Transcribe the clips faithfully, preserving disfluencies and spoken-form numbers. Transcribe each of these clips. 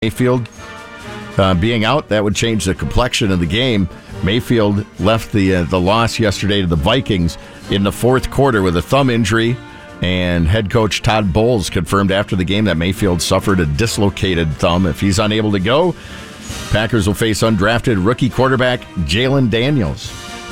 Mayfield uh, being out, that would change the complexion of the game. Mayfield left the uh, the loss yesterday to the Vikings in the fourth quarter with a thumb injury, and head coach Todd Bowles confirmed after the game that Mayfield suffered a dislocated thumb. If he's unable to go, Packers will face undrafted rookie quarterback Jalen Daniels.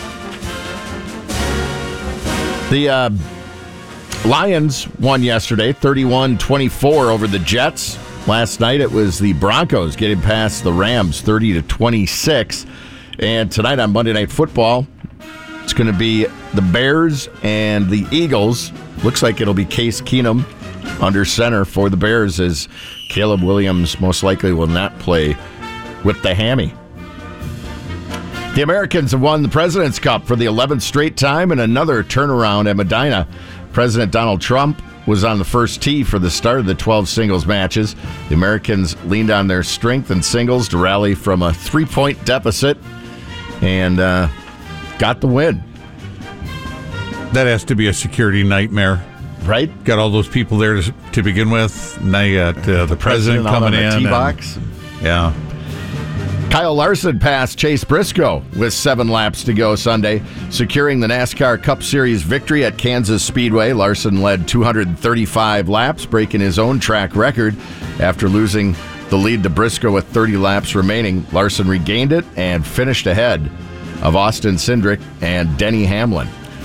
The uh, Lions won yesterday, thirty-one twenty-four over the Jets. Last night it was the Broncos getting past the Rams, thirty to twenty-six. And tonight on Monday Night Football, it's going to be the Bears and the Eagles. Looks like it'll be Case Keenum under center for the Bears, as Caleb Williams most likely will not play with the hammy. The Americans have won the President's Cup for the eleventh straight time and another turnaround at Medina. President Donald Trump was on the first tee for the start of the twelve singles matches. The Americans leaned on their strength in singles to rally from a three-point deficit and uh, got the win. That has to be a security nightmare. Right? Got all those people there to, to begin with. Now you got uh, the, the president, president coming in. The tee box. And, yeah. Kyle Larson passed Chase Briscoe with seven laps to go Sunday, securing the NASCAR Cup Series victory at Kansas Speedway. Larson led two hundred thirty-five laps, breaking his own track record. After losing the lead to Briscoe with thirty laps remaining, Larson regained it and finished ahead of Austin Cindric and Denny Hamlin.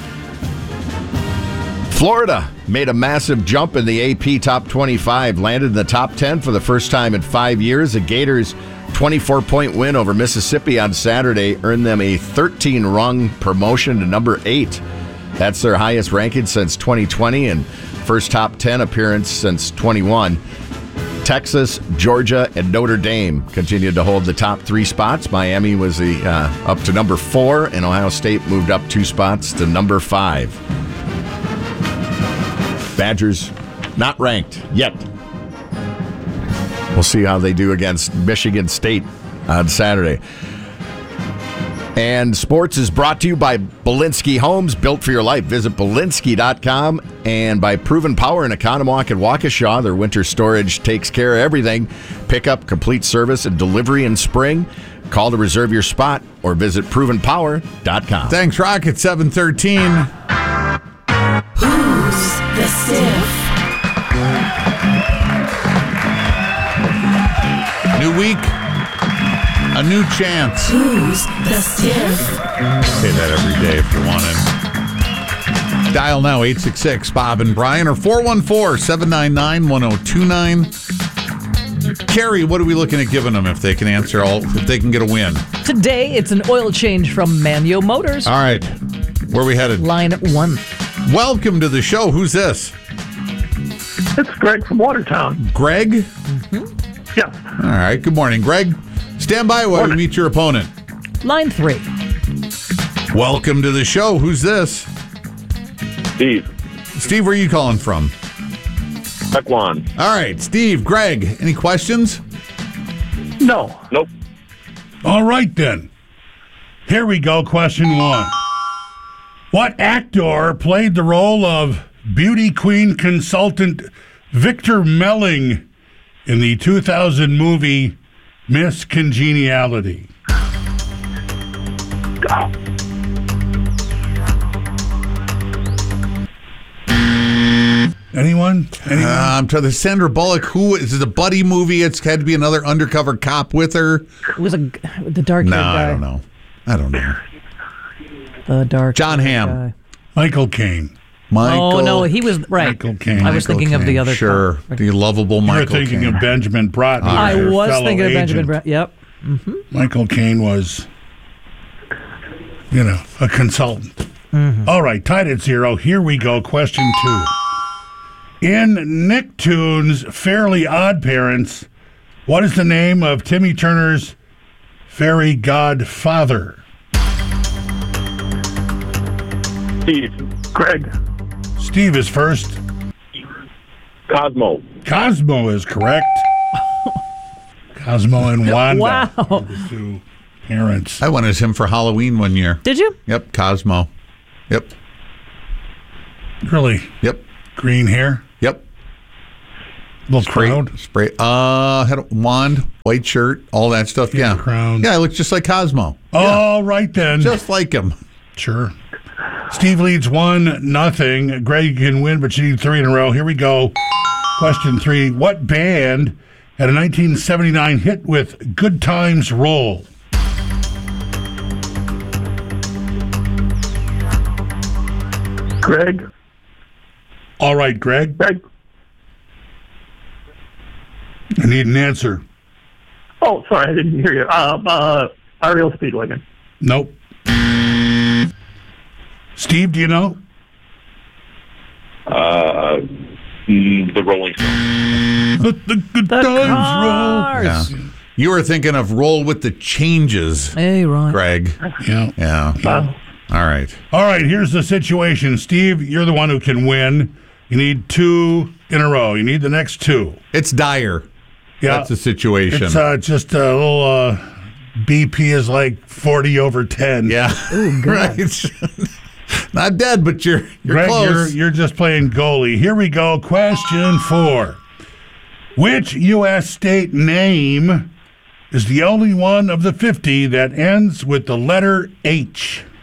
Florida made a massive jump in the A P Top twenty-five, landed in the top ten for the first time in five years. The Gators' twenty-four point win over Mississippi on Saturday earned them a thirteen-rung promotion to number eight. That's their highest ranking since twenty twenty and first top ten appearance since twenty-one. Texas, Georgia, and Notre Dame continued to hold the top three spots. Miami was the uh, up to number four, and Ohio State moved up two spots to number five. Badgers not ranked yet. We'll see how they do against Michigan State on Saturday. And sports is brought to you by Belinsky Homes, built for your life. Visit Belinsky dot com, and by Proven Power in Economowoc and Waukesha. Their winter storage takes care of everything. Pick up, complete service, and delivery in spring. Call to reserve your spot or visit Proven Power dot com. Thanks, Rock. It's seven thirteen. Who's the Stiff? New week, a new chance. Who's the Stiff? Say that every day if you want it. Dial now, eight six six, Bob and Brian, or four one four, seven nine nine, one oh two nine. Carrie, what are we looking at giving them if they can answer all, if they can get a win? Today, it's an oil change from Manio Motors. All right. Where are we headed? Line one. Welcome to the show. Who's this? It's Greg from Watertown. Greg? Mm-hmm. Yeah. All right. Good morning, Greg. Stand by while we meet your opponent. Line three. Welcome to the show. Who's this? Steve. Steve, where are you calling from? Mequon. All right. Steve, Greg, any questions? No. Nope. All right, then. Here we go. Question one. What actor played the role of beauty queen consultant Victor Melling in the two thousand movie Miss Congeniality? Oh. Anyone? Anyone? Uh, I'm trying to Sandra Bullock. Who is it? A buddy movie? It's had to be another undercover cop with her. It was a the dark No, guy. I don't know. I don't know. The dark John Hamm. guy. Michael Caine. Michael. Oh no, he was right. Michael Caine. I was Michael thinking of the Caine. other. Sure, cop. the lovable You were Michael thinking Caine. of Benjamin Bratton. I your was fellow thinking of Benjamin agent. Bratton. Yep. Michael Caine was, you know, a consultant. Mm-hmm. All right, tied at zero. Here we go. Question two. In Nicktoons' Fairly Odd Parents, what is the name of Timmy Turner's fairy godfather? Steve. Greg. Steve is first. Cosmo. Cosmo is correct. Cosmo and Wanda. Wow. The two parents. I wanted him for Halloween one year. Did you? Yep, Cosmo. Yep. Really Yep. green hair. Yep. Little Spray, crown. spray. Uh, had a wand, white shirt, all that stuff. Yeah, Yeah, crown. Yeah, I look just like Cosmo. All right then. Just like him. Sure. Steve leads one nothing. Greg can win, but you need three in a row. Here we go. Question three. What band had a nineteen seventy-nine hit with Good Times Roll? Greg. All right, Greg. Greg. I need an answer. Oh, sorry, I didn't hear you. Uh, uh, R E O Speedwagon. Nope. Steve, do you know? Uh, mm, the Rolling Stones. Let the Good The Times Cars. Yeah. You were thinking of Roll with the Changes, Hey, right. Greg. roll. Yeah. Yeah. Uh, All right. All right, here's the situation. Steve, you're the one who can win. You need two in a row. You need the next two. It's dire. Yeah. That's the situation. It's uh, just a little uh, B P is like forty over ten. yeah. right. Not dead, but you're you're Greg, close. you're, you're just playing goalie. Here we go. Question four. Which U S state name is the only one of the fifty that ends with the letter H?